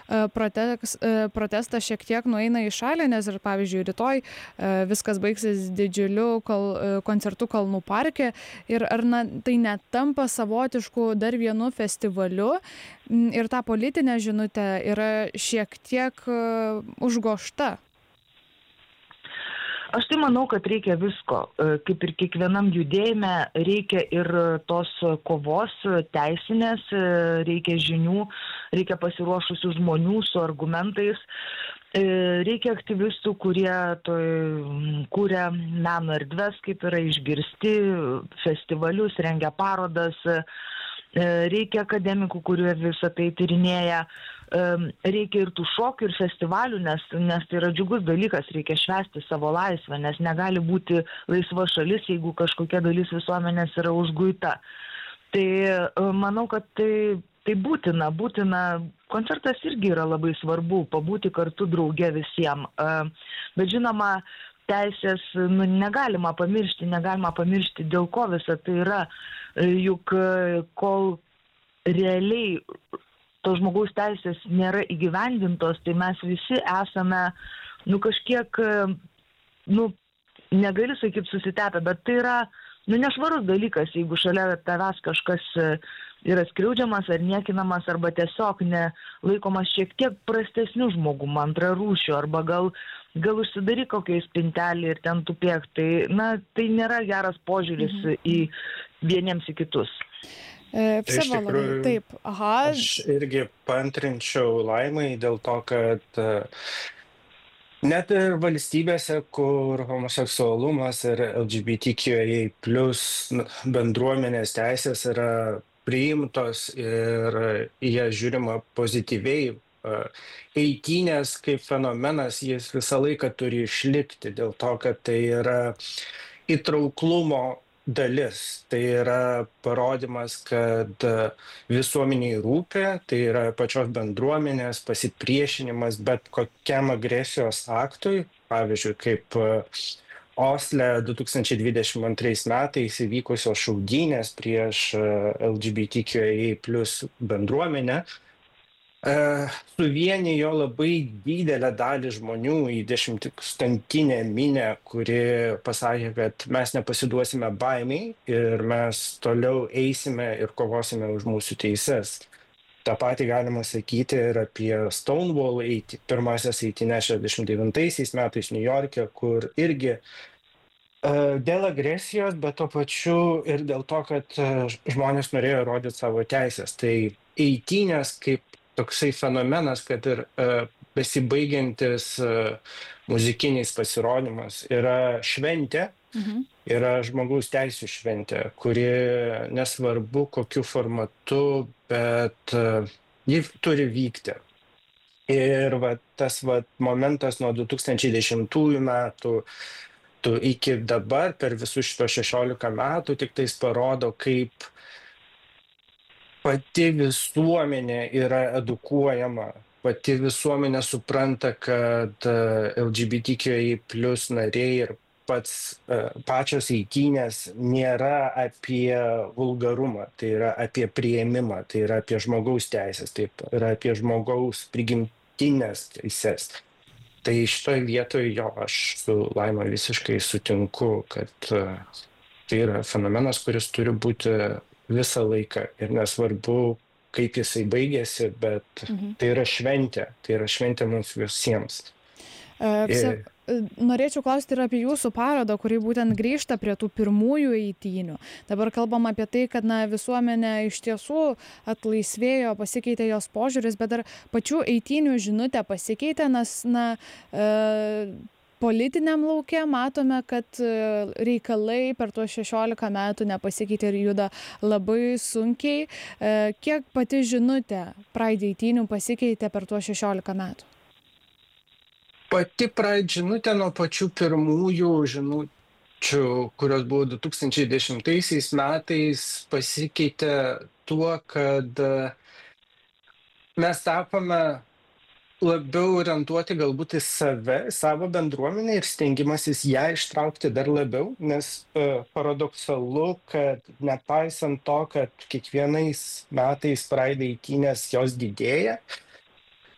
protestas šiek tiek nueina į šalį, nes ir pavyzdžiui rytoj viskas baigsis didžiuliu koncertu Kalnų parke ir ar tai netampa savotišku dar vienu festivaliu ir ta politinė žinutė yra šiek tiek užgožta? Aš tai manau, kad reikia visko. Kaip ir kiekvienam judėjime reikia ir tos kovos teisinės, reikia žinių, reikia pasiruošusių žmonių su argumentais, reikia aktyvistų, kurie kūrė meno erdves, kaip yra išgirsti, festivalius, rengia parodas, reikia akademikų, kurie visą tai tyrinėja. Reikia ir tų šokių, ir festivalių, nes tai yra džiugus dalykas, reikia švęsti savo laisvę, nes negali būti laisva šalis, jeigu kažkokia dalis visuomenės yra užguita. Tai manau, kad tai būtina, koncertas irgi yra labai svarbu, pabūti kartu drauge visiems. Bet žinoma, teisės negalima pamiršti, dėl ko visą tai yra, juk kol realiai to žmogaus teisės nėra įgyvendintos, tai mes visi esame, kažkiek, negali sakyti susitepę, bet tai yra, nešvarus dalykas, jeigu šalia tavęs kažkas yra skriaudžiamas ar niekinamas, arba tiesiog laikomas šiek tiek prastesnių žmogum, antrarūšių, arba gal užsidaryk kokiai spintelį ir ten tupėk. Tai nėra geras požiūris į vieniems į kitus. Iš tikrųjų, taip, aš irgi paantrinčiau Laimai dėl to, kad net ir valstybėse, kur homoseksualumas ir LGBTQIA+ bendruomenės teisės yra priimtos ir jie žiūrima pozityviai, eitynės kaip fenomenas, jis visą laiką turi išlikti dėl to, kad tai yra įtrauklumo dalis, tai yra parodymas, kad visuomeniai rūpi, tai yra pačios bendruomenės pasipriešinimas bet kokiam agresijos aktui, pavyzdžiui, kaip Osle 2022 metais įvykusios šaudynės prieš LGBTQIA+ bendruomenę, suvienijo labai didelę dalį žmonių į 10-tūkstantinę minią, kuri pasakė, kad mes nepasiduosime baimiai ir mes toliau eisime ir kovosime už mūsų teises. Ta patį galima sakyti ir apie Stonewall pirmasias eitynes 69 metais Niujorke, kur irgi dėl agresijos, bet tuo pačiu ir dėl to, kad žmonės norėjo rodyti savo teisės. Tai eitynės kaip toksai fenomenas, kad ir besibaigiantis muzikiniais pasirodymas yra šventė, yra žmogaus teisių šventė, kuri nesvarbu kokiu formatu, bet ji turi vykti. Ir tas momentas nuo 2010 metų iki dabar, per visus šito 16 metų, tik tais parodo, kaip pati visuomenė yra edukuojama, pati visuomenė supranta, kad LGBTQI+ nariai ir pačios eitynės nėra apie vulgarumą, tai yra apie priėmimą, tai yra apie žmogaus teisės, tai yra apie žmogaus prigimtinės teises. Tai šitoje vietoje aš su Laima visiškai sutinku, kad tai yra fenomenas, kuris turi būti visą laiką ir nesvarbu, kaip jisai baigėsi, bet tai yra šventė mums visiems. Norėčiau klausti ir apie jūsų parodą, kuri būtent grįžta prie tų pirmųjų eitynių. Dabar kalbam apie tai, kad visuomenė iš tiesų atlaisvėjo, pasikeitė jos požiūris, bet dar pačių eitynių žinutė pasikeitė, nes politiniam lauke matome, kad reikalai per tuos 16 metų nepasikeitė ir juda labai sunkiai. Kiek pati žinutė Pride eitynių pasikeitė per tuos 16 metų? Pati Pride žinutė nuo pačių pirmųjų žinučių, kurios buvo 2010 metais, pasikeitė tuo, kad mes tapome labiau orientuoti galbūt į save, savo bendruomenę ir stengimasis ją ištraukti dar labiau, nes paradoksalu, kad nepaisant to, kad kiekvienais metais Pride eitynės jos didėja,